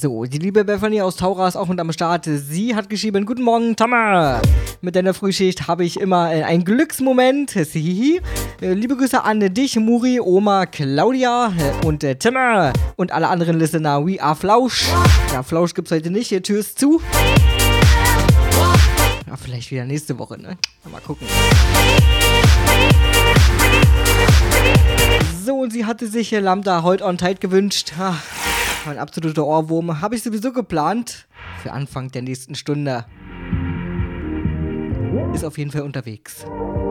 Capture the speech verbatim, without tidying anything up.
So, die liebe Bethany aus Taura ist auch mit am Start. Sie hat geschrieben, guten Morgen, Tamar. Mit deiner Frühschicht habe ich immer äh, einen Glücksmoment. Hihihi. Äh, liebe Grüße an dich, Muri, Oma, Claudia äh, und äh, Timmer und alle anderen Listener. We are Flausch. Ja, Flausch gibt's heute nicht. Die Tür ist zu. Ja, vielleicht wieder nächste Woche, ne? Mal gucken. So, und sie hatte sich äh, Lambda heute on tight gewünscht. Ach, mein absoluter Ohrwurm. Habe ich sowieso geplant. Für Anfang der nächsten Stunde. Ist auf jeden Fall unterwegs.